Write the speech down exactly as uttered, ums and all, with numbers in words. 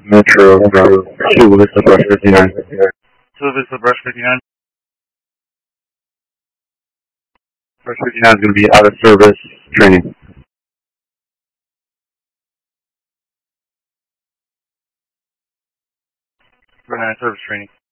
Metro Bravo two Vista Brush fifty-nine. two Vista Brush fifty-nine. Brush fifty-nine is going to be out of service training. We're not in service training.